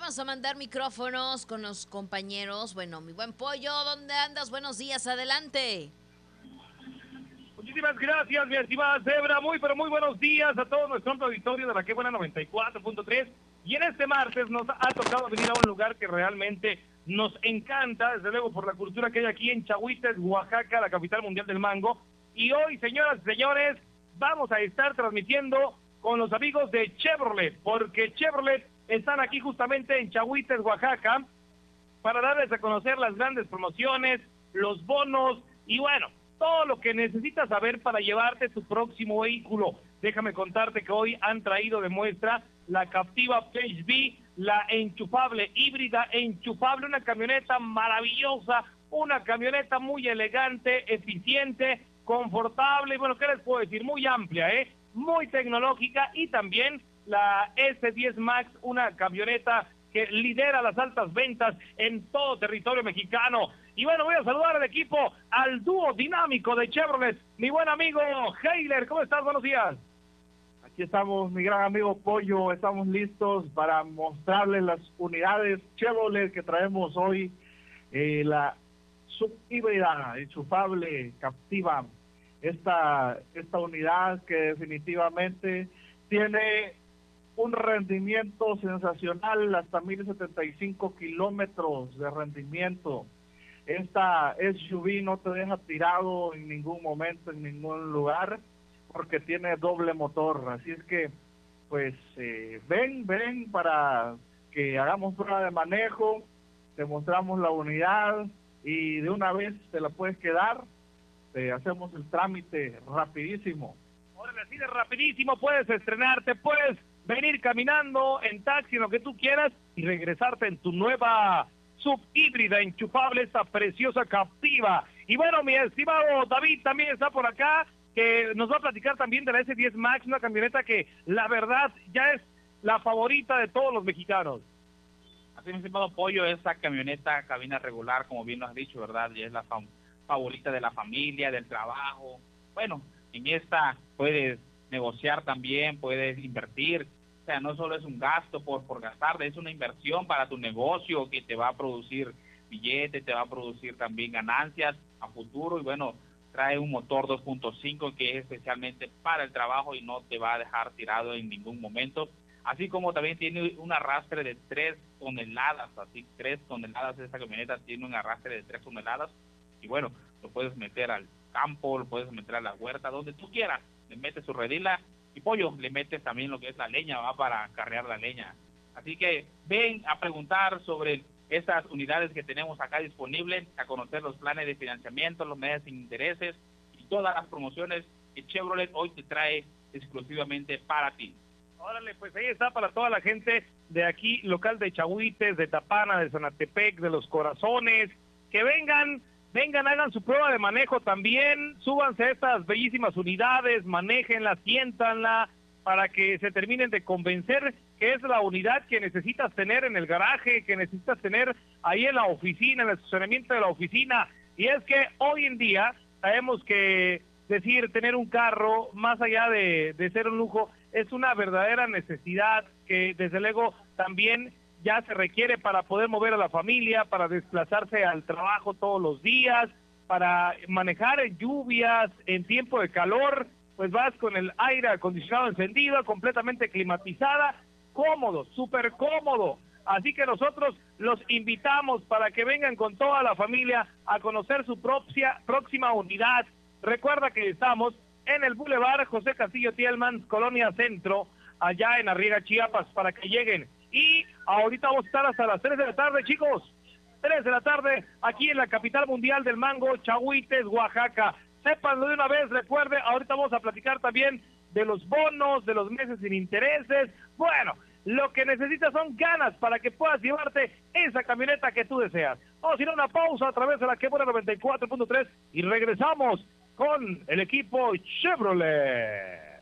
vamos a mandar micrófonos con los compañeros. Bueno, mi buen Pollo, ¿dónde andas? Buenos días, adelante. Muchísimas gracias, mi estimada Zebra. Muy, pero muy buenos días a todo nuestro auditorio de la que buena 94.3. Y en este martes nos ha tocado venir a un lugar que realmente nos encanta, desde luego por la cultura que hay aquí en Chahuites, Oaxaca, la capital mundial del mango. Y hoy, señoras y señores, vamos a estar transmitiendo con los amigos de Chevrolet, porque Chevrolet están aquí justamente en Chahuites, Oaxaca, para darles a conocer las grandes promociones, los bonos y bueno, todo lo que necesitas saber para llevarte tu próximo vehículo. Déjame contarte que hoy han traído de muestra la Captiva PHV, la enchufable, híbrida enchufable, una camioneta maravillosa, una camioneta muy elegante, eficiente, confortable, y bueno, ¿qué les puedo decir? Muy amplia, muy tecnológica, y también la S10 Max, una camioneta que lidera las altas ventas en todo territorio mexicano. Y bueno, voy a saludar al equipo, al dúo dinámico de Chevrolet, mi buen amigo Heiler. ¿Cómo estás? Buenos días. Aquí estamos, mi gran amigo Pollo, estamos listos para mostrarles las unidades Chevrolet que traemos hoy, la subhíbrida, enchufable, Captiva. Esta unidad que definitivamente tiene un rendimiento sensacional, hasta 1075 kilómetros de rendimiento. Esta SUV no te deja tirado en ningún momento, en ningún lugar, porque tiene doble motor. Así es que, pues, ven para que hagamos prueba de manejo, te mostramos la unidad y de una vez te la puedes quedar, te hacemos el trámite rapidísimo. Órale, así de rapidísimo puedes estrenarte, puedes venir caminando en taxi, en lo que tú quieras, y regresarte en tu nueva subhíbrida enchufable, esta preciosa Captiva. Y bueno, mi estimado David también está por acá, que nos va a platicar también de la S10 Max, una camioneta que la verdad ya es la favorita de todos los mexicanos. Así, mi estimado Pollo, esa camioneta cabina regular, como bien lo has dicho, ¿verdad? Y es la favorita de la familia, del trabajo. Bueno, en esta puedes negociar también, puedes invertir. O sea, no solo es un gasto por gastar, es una inversión para tu negocio que te va a producir billetes, te va a producir también ganancias a futuro. Y bueno, trae un motor 2.5 que es especialmente para el trabajo y no te va a dejar tirado en ningún momento. Así como también tiene un arrastre de 3 toneladas, así 3 toneladas, esta camioneta tiene un arrastre de 3 toneladas. Y bueno, lo puedes meter al campo, lo puedes meter a la huerta, donde tú quieras. Le metes su redila y Pollo, le metes también lo que es la leña, va para carrear la leña. Así que ven a preguntar sobre estas unidades que tenemos acá disponibles, a conocer los planes de financiamiento, los meses sin intereses y todas las promociones que Chevrolet hoy te trae exclusivamente para ti. Órale, pues ahí está para toda la gente de aquí, local de Chahuites, de Tapana, de Zanatepec, de Los Corazones, que vengan, hagan su prueba de manejo también, súbanse a estas bellísimas unidades, manéjenla, siéntanla, para que se terminen de convencer que es la unidad que necesitas tener en el garaje, que necesitas tener ahí en la oficina, en el estacionamiento de la oficina. Y es que hoy en día sabemos que decir tener un carro, más allá de ser un lujo, es una verdadera necesidad que desde luego también ya se requiere para poder mover a la familia, para desplazarse al trabajo todos los días, para manejar en lluvias, en tiempo de calor, pues vas con el aire acondicionado encendido, completamente climatizada, cómodo, súper cómodo. Así que nosotros los invitamos para que vengan con toda la familia a conocer su próxima unidad. Recuerda que estamos en el Boulevard José Castillo Tielman, Colonia Centro, allá en Arriaga, Chiapas, para que lleguen. Y ahorita vamos a estar hasta las 3 de la tarde, chicos. 3 de la tarde, aquí en la capital mundial del mango, Chahuites, Oaxaca. Sépanlo de una vez, recuerde, ahorita vamos a platicar también de los bonos, de los meses sin intereses. Bueno, lo que necesitas son ganas para que puedas llevarte esa camioneta que tú deseas. Vamos a ir a una pausa a través de la Quebra 94.3 y regresamos con el equipo Chevrolet.